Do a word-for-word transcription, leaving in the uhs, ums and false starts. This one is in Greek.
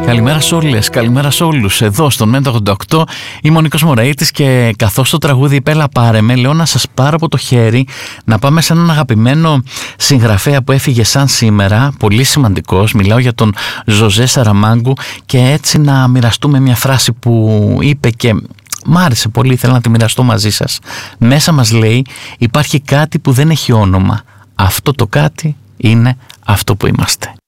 Καλημέρα σε όλες, καλημέρα σε όλους. Εδώ στον Μέντο ογδόντα οκτώ είμαι ο Νίκος Μωραΐτης και καθώς το τραγούδι «Πέλα πάρε με» λέω να σας πάρω από το χέρι να πάμε σε έναν αγαπημένο συγγραφέα που έφυγε σαν σήμερα, πολύ σημαντικός. Μιλάω για τον Ζωζέ Σαραμάγκου και έτσι να μοιραστούμε μια φράση που είπε και μ' άρεσε πολύ, ήθελα να τη μοιραστώ μαζί σας. Μέσα μας λέει υπάρχει κάτι που δεν έχει όνομα. Αυτό το κάτι είναι αυτό που είμαστε.